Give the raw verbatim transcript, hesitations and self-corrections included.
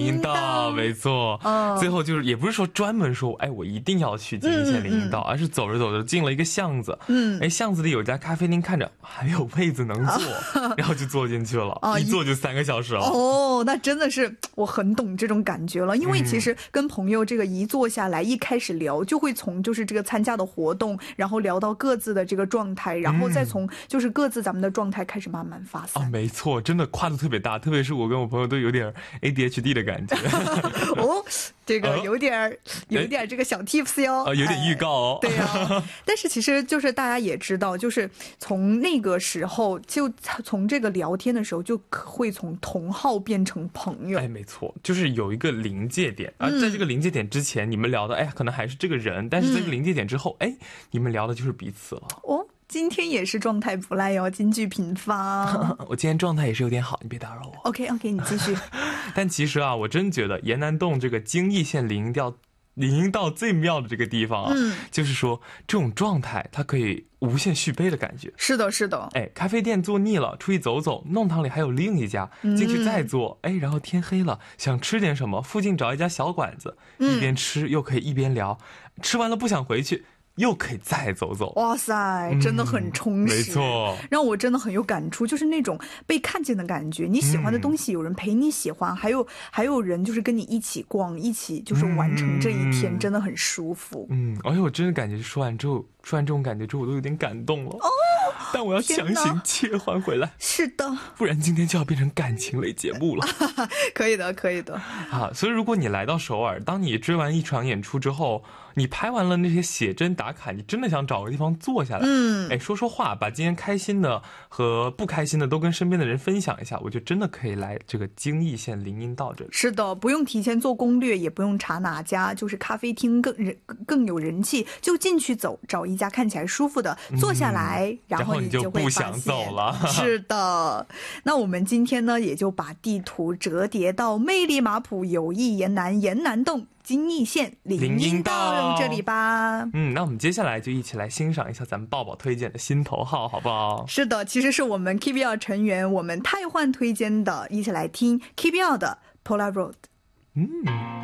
荫道，没错、哦、最后就是也不是说专门说哎我一定要去金义县林荫道、嗯嗯、而是走着走着进了一个巷子，嗯，哎巷子里有家咖啡厅，看着还有位子能坐、哦、然后就坐进去了、哦、一坐就三个小时了。 哦，那真的是我很懂这种感觉了，因为其实跟朋友这个一坐下来、嗯、一开始聊就会从就是这个参加的活动，然后聊到各自的这个状态，然后再从就是各自咱们的状态开始慢慢发散、 嗯、啊，没错，真的跨度特别大，特别是我跟我朋友都有点 A D H D 的感觉哦，这个有点、呃、有点这个小 tips 哟、 呃、有点预告哦、 哎、对啊但是其实就是大家也知道，就是从那个时候就从这个聊天的时候就会从同好变成朋友。 哎，没错，就是有一个临界点，而、啊、在这个临界点之前、嗯、你们聊的哎可能还是这个人，但是在这个临界点之后、嗯、哎你们聊的就是彼此了。 哦，今天也是状态不赖哦，金句频发我今天状态也是有点好，你别打扰我。 OK OK 你继续但其实啊，我真觉得延南洞这个京义县林荫道林荫道最妙的这个地方啊、嗯，就是说这种状态它可以无限续杯的感觉。 是的是的， 哎，咖啡店坐腻了出去走走，弄堂里还有另一家，进去再坐、嗯、哎，然后天黑了想吃点什么，附近找一家小馆子、嗯、一边吃又可以一边聊，吃完了不想回去又可以再走走。 哇塞，真的很充实、嗯、 没错， 让我真的很有感触，就是那种被看见的感觉，你喜欢的东西有人陪你喜欢、嗯、还有还有人就是跟你一起逛，一起就是完成这一天、嗯、真的很舒服。 嗯，而且我真的感觉说完之后说完这种感觉之后我都有点感动了哦，但我要强行切换回来。 是的， 不然今天就要变成感情类节目了可以的可以的啊！所以如果你来到首尔，当你追完一场演出之后，你拍完了那些写真打卡，你真的想找个地方坐下来，嗯，哎，说说话，把今天开心的和不开心的都跟身边的人分享一下，我觉得真的可以来这个京义县林荫道这里。 是的，不用提前做攻略，也不用查哪家就是咖啡厅更人更有人气，就进去走，找一家看起来舒服的坐下来、嗯、然后你就会发现， 然后你就不想走了。 是的，那我们今天呢也就把地图折叠到魅力马普友谊延南延南洞京义县林荫道这里吧。 嗯，那我们接下来就一起来欣赏一下咱们抱抱推荐的心头好，好不好？ 是的，其实是我们 K B L 成员我们太焕推荐的，一起来听 K B L 的 Polar Road。嗯。